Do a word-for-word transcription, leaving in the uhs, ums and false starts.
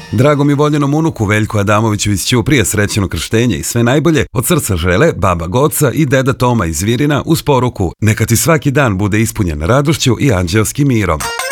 Dragom i voljenom unuku Veljku Adamoviću iz Ćuprije srećeno krštenje i sve najbolje od srca žele baba Goca i deda Toma iz Virina uz poruku: neka ti svaki dan bude ispunjen radošću i anđelskim mirom.